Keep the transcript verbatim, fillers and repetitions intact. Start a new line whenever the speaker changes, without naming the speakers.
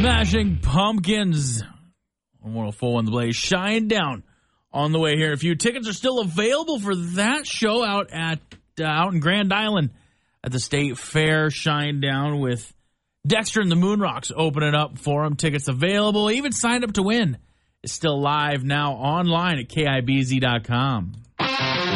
Smashing Pumpkins on one oh four on The Blaze. Shinedown on the way here. A few tickets are still available for that show out at uh, out in Grand Island at the State Fair. Shinedown with Dexter and the Moonrocks opening up for them. Tickets available. Even signed up to win. It's still live now online at K I B Z dot com.